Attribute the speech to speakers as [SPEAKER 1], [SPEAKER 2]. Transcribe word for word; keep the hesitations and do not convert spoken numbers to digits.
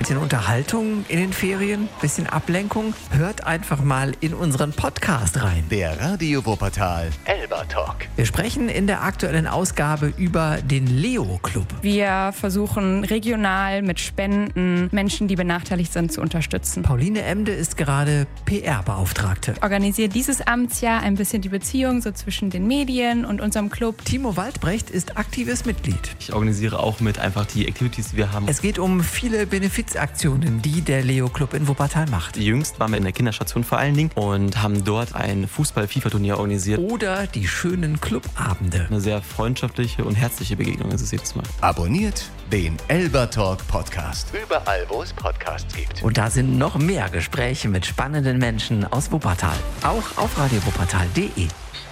[SPEAKER 1] Bisschen Unterhaltung in den Ferien, bisschen Ablenkung. Hört einfach mal in unseren Podcast rein.
[SPEAKER 2] Der Radio Wuppertal Elba Talk.
[SPEAKER 1] Wir sprechen in der aktuellen Ausgabe über den Leo Club.
[SPEAKER 3] Wir versuchen regional mit Spenden Menschen, die benachteiligt sind, zu unterstützen.
[SPEAKER 1] Pauline Emde ist gerade P R-Beauftragte.
[SPEAKER 3] Organisiert dieses Amtsjahr ein bisschen die Beziehung so zwischen den Medien und unserem Club.
[SPEAKER 1] Timo Waldbrecht ist aktives Mitglied.
[SPEAKER 4] Ich organisiere auch mit einfach die Activities, die wir haben.
[SPEAKER 1] Es geht um viele Benefizaktionen, die der Leo Club in Wuppertal macht.
[SPEAKER 4] Jüngst waren wir in der Kinderstation vor allen Dingen und haben dort ein Fußball-FIFA-Turnier organisiert.
[SPEAKER 1] Oder die schönen Clubabende.
[SPEAKER 4] Eine sehr freundschaftliche und herzliche Begegnung ist es jedes Mal.
[SPEAKER 2] Abonniert den Elba Talk Podcast. Überall, wo es Podcasts gibt.
[SPEAKER 1] Und da sind noch mehr Gespräche mit spannenden Menschen aus Wuppertal. Auch auf radio wuppertal punkt de.